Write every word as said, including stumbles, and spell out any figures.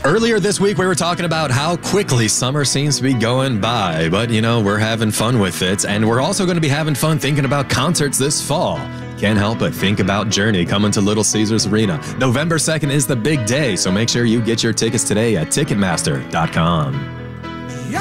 Earlier this week, we were talking about how quickly summer seems to be going by, but you know, we're having fun with it, and we're also going to be having fun thinking about concerts this fall. Can't help but think about Journey coming to Little Caesars Arena. November second is the big day, so make sure you get your tickets today at Ticketmaster dot com.